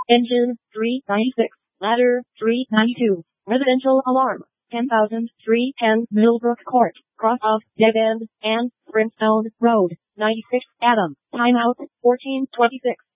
Engine, 396. Ladder, 392. Residential alarm, 10,310 Millbrook Court, cross of Dead End and Brimstone Road, 96 Adam. Timeout, 14:26.